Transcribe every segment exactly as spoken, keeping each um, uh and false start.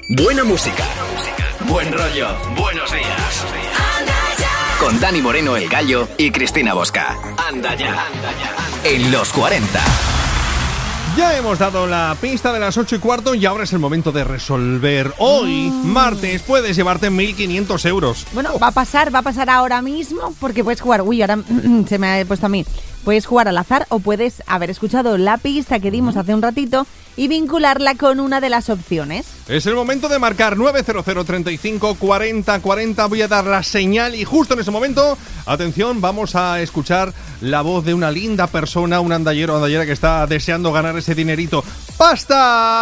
Buena música. Buen rollo. Buenos días. Con Dani Moreno, el Gallo, y Cristina Bosca. Anda ya. En los cuarenta. Ya hemos dado la pista de las ocho y cuarto y ahora es el momento de resolver. Hoy, mm. martes, puedes llevarte mil quinientos euros. Bueno, oh. va a pasar, va a pasar ahora mismo porque puedes jugar. Uy, ahora se me ha puesto a mí. Puedes jugar al azar o puedes haber escuchado la pista que dimos hace un ratito y vincularla con una de las opciones. Es el momento de marcar nueve cero cero, treinta y cinco, cuarenta, cuarenta. Voy a dar la señal y justo en ese momento, atención, vamos a escuchar la voz de una linda persona, un andallero o andallera que está deseando ganar ese dinerito. ¡Pasta!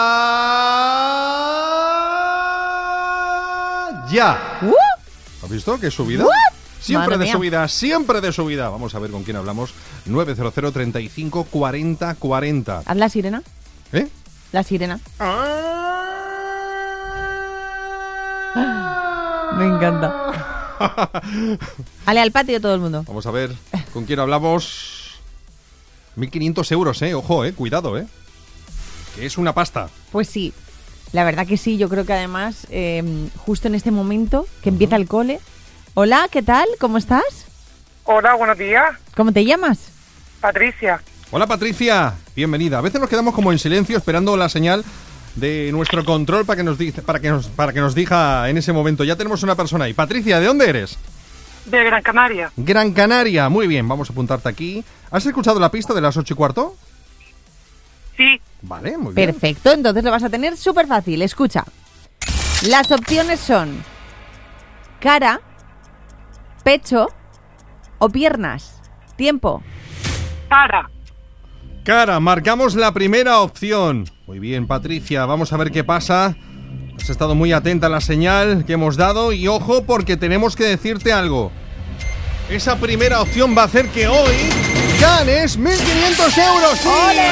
¡Ya! ¿Uh? ¿Has visto qué subida? ¿What? Siempre Madre de mía. subida, siempre de subida. Vamos a ver con quién hablamos. nueve cero cero, treinta y cinco, cuarenta, cuarenta. Haz la sirena. ¿Eh? La sirena. Me encanta. Ale, al patio todo el mundo. Vamos a ver con quién hablamos. mil quinientos euros, eh. Ojo, eh. Cuidado, eh. Que es una pasta. Pues sí. La verdad que sí. Yo creo que además, eh, justo en este momento que uh-huh. empieza el cole. Hola, ¿qué tal? ¿Cómo estás? Hola, buenos días. ¿Cómo te llamas? Patricia. Hola, Patricia. Bienvenida. A veces nos quedamos como en silencio esperando la señal de nuestro control para que nos dice, para que nos, para que nos diga en ese momento. Ya tenemos una persona ahí. Patricia, ¿de dónde eres? De Gran Canaria. Gran Canaria. Muy bien, vamos a apuntarte aquí. ¿Has escuchado la pista de las ocho y cuarto? Sí. Vale, muy bien. Perfecto, entonces lo vas a tener súper fácil. Escucha. Las opciones son cara, pecho o piernas. Tiempo. Cara. Cara, marcamos la primera opción. Muy bien, Patricia, vamos a ver qué pasa. Has estado muy atenta a la señal que hemos dado y ojo porque tenemos que decirte algo. Esa primera opción va a hacer que hoy ganes mil quinientos euros. ¡Sí! ¡Ole!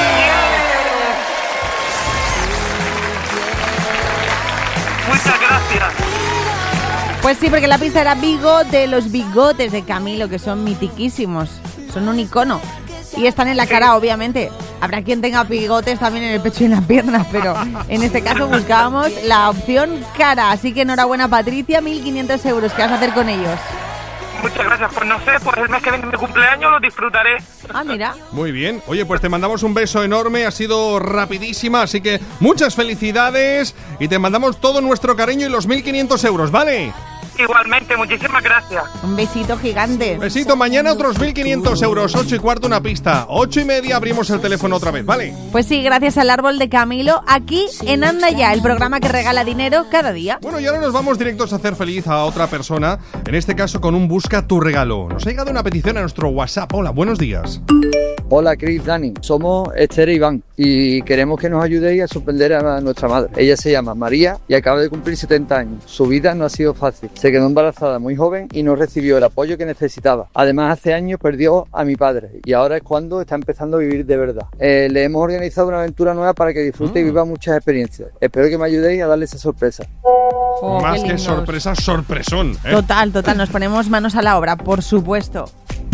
Muchas gracias. Pues sí, porque la pista era bigote, los bigotes de Camilo, que son mitiquísimos, son un icono. Y están en la cara, obviamente. Habrá quien tenga bigotes también en el pecho y en las piernas, pero en este caso buscábamos la opción cara. Así que enhorabuena, Patricia, mil quinientos euros. ¿Qué vas a hacer con ellos? Muchas gracias. Pues no sé, pues el mes que viene mi cumpleaños lo disfrutaré. Ah, mira. Muy bien. Oye, pues te mandamos un beso enorme. Ha sido rapidísima, así que muchas felicidades. Y te mandamos todo nuestro cariño y los mil quinientos euros, ¿vale? Igualmente, muchísimas gracias. Un besito gigante. Besito, mañana otros mil quinientos euros, ocho y cuarto una pista, ocho y media abrimos el teléfono otra vez, ¿vale? Pues sí, gracias al árbol de Camilo, aquí en Anda Ya, el programa que regala dinero cada día. Bueno, y ahora nos vamos directos a hacer feliz a otra persona, en este caso con un Busca tu regalo. Nos ha llegado una petición a nuestro WhatsApp. Hola, buenos días. Hola, Cris, Dani. Somos Esther e Iván y queremos que nos ayudéis a sorprender a nuestra madre. Ella se llama María y acaba de cumplir setenta años. Su vida no ha sido fácil. Se quedó embarazada muy joven y no recibió el apoyo que necesitaba. Además, hace años perdió a mi padre y ahora es cuando está empezando a vivir de verdad. Eh, le hemos organizado una aventura nueva para que disfrute mm. y viva muchas experiencias. Espero que me ayudéis a darle esa sorpresa. Oh, Más que sorpresa, sorpresón, ¿eh? Total, total. Nos ponemos manos a la obra, por supuesto.